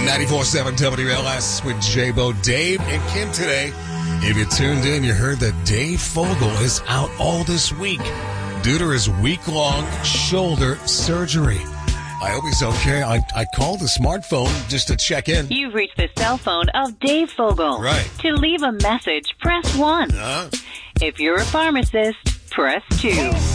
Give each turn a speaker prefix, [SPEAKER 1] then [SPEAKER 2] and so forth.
[SPEAKER 1] 94.7 WLS with J-Bo, Dave, and Kim today. If you tuned in, you heard that Dave Fogel is out all this week due to his week-long shoulder surgery. I hope he's okay. I called the smartphone just to check in.
[SPEAKER 2] You've reached the cell phone of Dave Fogel.
[SPEAKER 1] Right.
[SPEAKER 2] To leave a message, press 1. If you're a pharmacist, press 2.